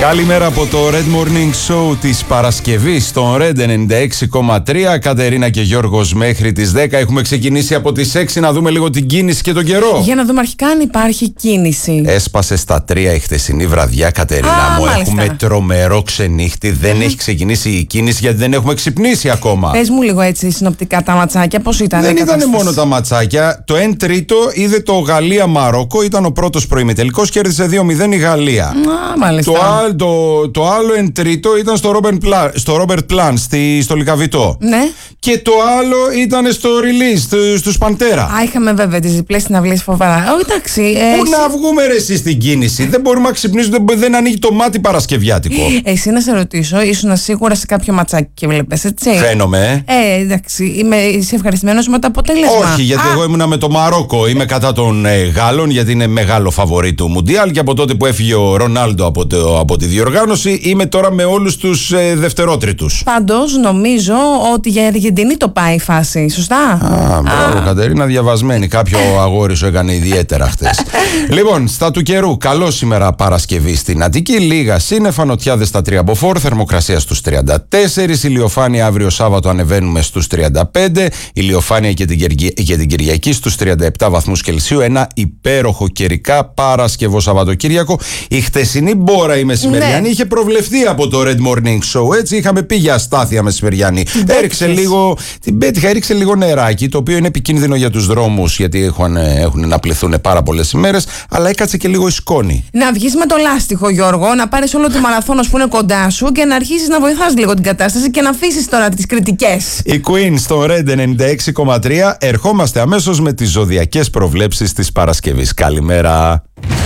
Καλημέρα από το Red Morning Show της Παρασκευής στον Red 96,3. Κατερίνα και Γιώργος μέχρι τις 10. Έχουμε ξεκινήσει από τις 6 να δούμε λίγο την κίνηση και τον καιρό. Για να δούμε αρχικά αν υπάρχει κίνηση. Έσπασε στα 3 η χθεσινή βραδιά, Κατερίνα μου. Μάλιστα. Έχουμε τρομερό ξενύχτη. Δεν έχει ξεκινήσει η κίνηση γιατί δεν έχουμε ξυπνήσει ακόμα. Πες μου λίγο έτσι συνοπτικά τα ματσάκια, πώς ήταν? Δεν ήταν μόνο τα ματσάκια. Το 1 τρίτο είδε το Γαλλία-Μαρόκο. Ήταν ο πρώτος προημιτελικός, κέρδισε 2-0 η Γαλλία. Μάλιστα. Το άλλο 1 τρίτο ήταν στο Ρόμπερτ Πλάν, στο Λικαβιτό. Ναι. Και το άλλο ήταν στο release, στους Παντέρα. Είχαμε βέβαια τις διπλές συναυλίες φοβερά. Εντάξει. Πού να βγούμε ρε εσείς στην κίνηση? Δεν μπορούμε να ξυπνήσουμε, δεν ανοίγει το μάτι παρασκευιάτικο. Εσύ να σε ρωτήσω, ήσουν σίγουρα σε κάποιο ματσάκι και βλέπεις, έτσι? Φαίνομαι. Εντάξει. Είσαι ευχαριστημένος με το αποτέλεσμα? Όχι, γιατί εγώ ήμουνα με το Μαρόκο. Είμαι κατά των Γάλλων, γιατί είναι μεγάλο φαβορί του Μουντιάλ. Και από τότε που έφυγε ο Ρονάλντο από τη διοργάνωση, είμαι τώρα με όλους τους δευτερότριτους. Πάντως νομίζω ότι για Αργεντινή το πάει η φάση, σωστά? Μπράβο, Κατερίνα, διαβασμένη. Κάποιο αγόρι σου έκανε ιδιαίτερα χτες. Λοιπόν, στα του καιρού. Καλό σήμερα Παρασκευή στην Αττική. Λίγα σύννεφα, νοτιάδες στα 3 μποφόρ, θερμοκρασία στους 34. Ηλιοφάνεια αύριο Σάββατο ανεβαίνουμε στους 35. Ηλιοφάνεια και την Κυριακή στους 37 βαθμούς Κελσίου. Ένα υπέροχο καιρικά Παρασκευό Σαββατοκύριακο. Η χτεσινή μπόρα η μεσημεριανή είχε προβλεφθεί από το Red Morning Show. Έτσι είχαμε πει για αστάθεια μεσημεριανή. Την πέτυχα, έριξε λίγο νεράκι, το οποίο είναι επικίνδυνο για τους δρόμους, γιατί έχουν να πληθούν πάρα πολλές ημέρες, αλλά έκατσε και λίγο η σκόνη. Να βγεις με το λάστιχο, Γιώργο, να πάρεις όλο το μαραθώνος που είναι κοντά σου και να αρχίσεις να βοηθάς λίγο την κατάσταση και να αφήσεις τώρα τις κριτικές. Η Queen στο Red 96,3. Ερχόμαστε αμέσως με τις ζωδιακές προβλέψεις της Παρασκευής. Καλημέρα.